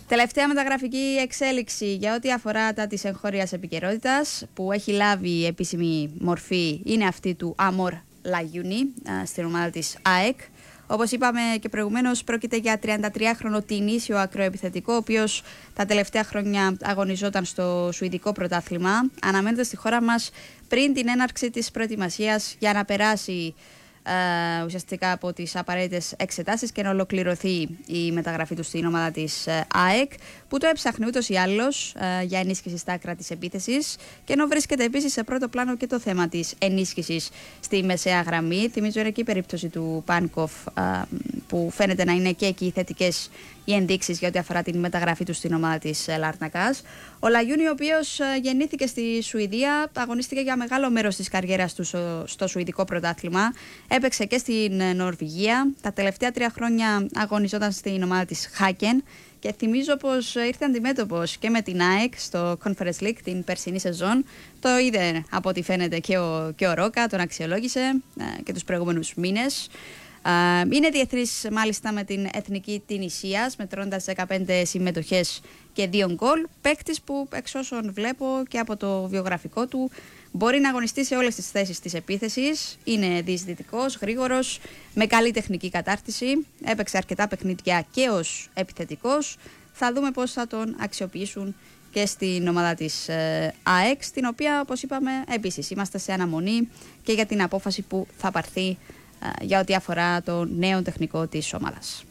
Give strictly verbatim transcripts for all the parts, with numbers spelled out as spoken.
Τελευταία μεταγραφική εξέλιξη για ό,τι αφορά τα της εγχώριας επικαιρότητας που έχει λάβει επίσημη μορφή είναι αυτή του Amor Layouni στην ομάδα της ΑΕΚ. Όπως είπαμε και προηγουμένως, πρόκειται για τριαντατριάχρονο τινήσιο ακροεπιθετικό, ο οποίος τα τελευταία χρόνια αγωνιζόταν στο Σουηδικό πρωτάθλημα. Αναμένεται στη χώρα μας πριν την έναρξη της προετοιμασίας για να περάσει Uh, ουσιαστικά από τις απαραίτητες εξετάσεις και να ολοκληρωθεί η μεταγραφή του στην ομάδα της uh, ΑΕΚ, που το έψαχνε ούτως ή άλλως uh, για ενίσχυση στα άκρα της επίθεσης, και ενώ βρίσκεται επίσης σε πρώτο πλάνο και το θέμα της ενίσχυσης στη μεσαία γραμμή. Θυμίζω είναι και η περίπτωση του Πάνκοφ, uh, που φαίνεται να είναι και εκεί θετικές οι ενδείξεις για ό,τι αφορά την μεταγραφή του στην ομάδα της Λάρνακας. Ο Λαγιούνι, ο οποίος γεννήθηκε στη Σουηδία, αγωνίστηκε για μεγάλο μέρος της καριέρας του στο Σουηδικό πρωτάθλημα. Έπαιξε και στην Νορβηγία. Τα τελευταία τρία χρόνια αγωνιζόταν στην ομάδα της Χάκεν. Και θυμίζω πως ήρθε αντιμέτωπος και με την ΑΕΚ στο Conference League την περσινή σεζόν. Το είδε από ό,τι φαίνεται και ο, και ο Ρόκα, τον αξιολόγησε και τους προηγούμενους μήνες. Είναι διεθνής μάλιστα με την εθνική Τινησίας, μετρώντας δεκαπέντε συμμετοχές και δύο γκολ. Παίκτης που, εξ όσων βλέπω και από το βιογραφικό του, μπορεί να αγωνιστεί σε όλες τις θέσεις της επίθεσης. Είναι διεισδυτικός, γρήγορος, με καλή τεχνική κατάρτιση. Έπαιξε αρκετά παιχνίδια και ως επιθετικός. Θα δούμε πώς θα τον αξιοποιήσουν και στην ομάδα της ε, ΑΕΚ, στην οποία, όπως είπαμε, επίσης είμαστε σε αναμονή και για την απόφαση που θα πάρθει για ό,τι αφορά το νέο τεχνικό της ομάδας.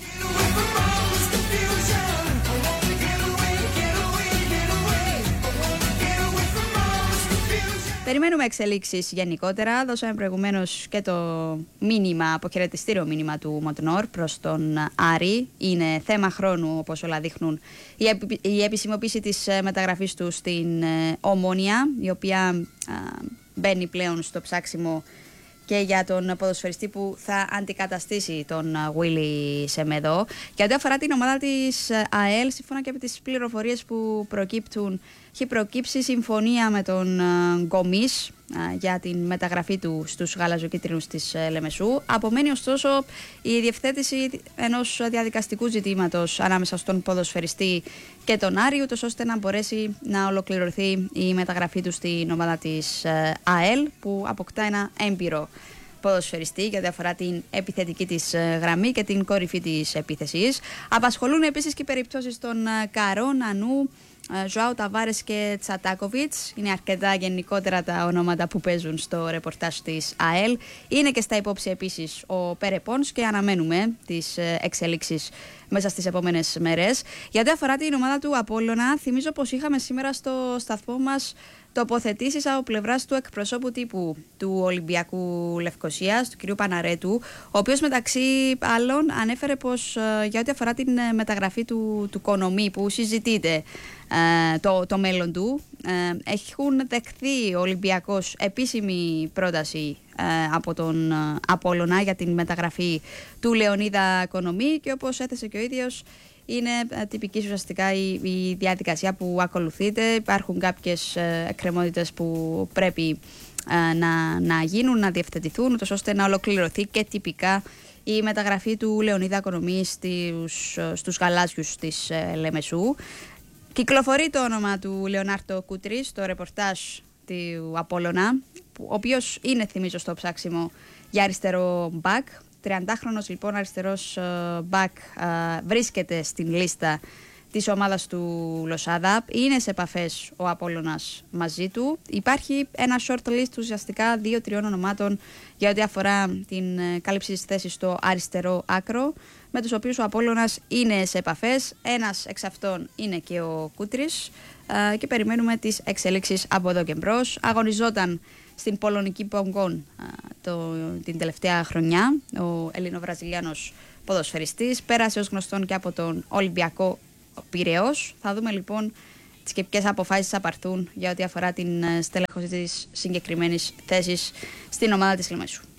Περιμένουμε εξελίξεις γενικότερα. Δώσαμε προηγουμένως και το μήνυμα, αποχαιρετιστήριο μήνυμα του Μοντνόρ προς τον Άρη. Είναι θέμα χρόνου, όπως όλα δείχνουν, η, επι, η επισημοποίηση της μεταγραφής του στην Ομόνοια, η οποία α, μπαίνει πλέον στο ψάξιμο και για τον ποδοσφαιριστή που θα αντικαταστήσει τον Willy Σεμεδό. Και ό,τι αφορά την ομάδα της ΑΕΛ, σύμφωνα και με τις πληροφορίες που προκύπτουν, έχει προκύψει συμφωνία με τον Γκομής για την μεταγραφή του στους γαλαζοκίτρινους της Λεμεσού. Απομένει ωστόσο η διευθέτηση ενός διαδικαστικού ζητήματος ανάμεσα στον ποδοσφαιριστή και τον Άρη, ούτως ώστε να μπορέσει να ολοκληρωθεί η μεταγραφή του στην ομάδα της ΑΕΛ, που αποκτά ένα έμπειρο ποδοσφαιριστή για ό,τι αφορά την επιθετική της γραμμή και την κορυφή της επίθεσης. Απασχολούν επίσης και οι περιπτώσεις των Καρό, Νανού, Ζωάου Ταβάρες και Τσατάκοβιτς. Είναι αρκετά γενικότερα τα ονόματα που παίζουν στο ρεπορτάζ της ΑΕΛ. Είναι και στα υπόψη επίσης ο Περεπόνς και αναμένουμε τις εξελίξεις μέσα στις επόμενες μέρες. Για ό,τι αφορά την ομάδα του Απόλλωνα, θυμίζω πως είχαμε σήμερα στο σταθμό μας τοποθετήσεις από πλευράς του εκπροσώπου τύπου του Ολυμπιακού Λευκωσίας, του κ. Παναρέτου, ο οποίος μεταξύ άλλων ανέφερε πως ε, για ό,τι αφορά την μεταγραφή του, του Κονομή, που συζητείται ε, το, το μέλλον του, ε, έχουν δεχθεί ο Ολυμπιακός επίσημη πρόταση ε, από τον ε, Απόλλωνα για την μεταγραφή του Λεωνίδα Κονομή, και όπως έθεσε και ο ίδιος, είναι τυπική ουσιαστικά η, η διαδικασία που ακολουθείται. Υπάρχουν κάποιες ε, εκκρεμότητες που πρέπει ε, να, να γίνουν, να διευθετηθούν, ούτως ώστε να ολοκληρωθεί και τυπικά η μεταγραφή του Λεωνίδα Κονομή στους, στους γαλάζιους της ε, Λεμεσού. Κυκλοφορεί το όνομα του Λεωνάρτο Κούτρη στο ρεπορτάζ του Απόλλωνα, ο οποίος είναι, θυμίζω, στο ψάξιμο για αριστερό μπακ. τριαντάχρονος λοιπόν αριστερός μπακ uh, uh, βρίσκεται στην λίστα της ομάδας του Λοσάδα. Είναι σε επαφές ο Απόλλωνας μαζί του. Υπάρχει ένα short list ουσιαστικά δύο-τριών ονομάτων για ό,τι αφορά την uh, κάλυψη της θέσης στο αριστερό άκρο, με τους οποίους ο Απόλλωνας είναι σε επαφές. Ένας εξ αυτών είναι και ο Κούτρης uh, και περιμένουμε τις εξελίξεις από εδώ και μπρος. Αγωνιζόταν στην πολωνική Πογκόν το, την τελευταία χρονιά ο Ελληνοβραζιλιάνος ποδοσφαιριστής. Πέρασε ως γνωστόν και από τον Ολυμπιακό Πειραιώς. Θα δούμε λοιπόν τις και ποιες αποφάσεις θα πάρθουν για ό,τι αφορά την στελέχωση της συγκεκριμένης θέσης στην ομάδα της Λεμεσού.